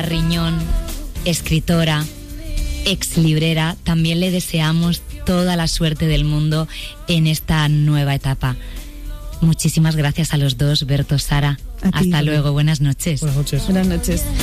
Larriñón, escritora, ex librera, también le deseamos toda la suerte del mundo en esta nueva etapa. Muchísimas gracias a los dos, Berto, Sara. Hasta luego, buenas noches. Buenas noches. Buenas noches.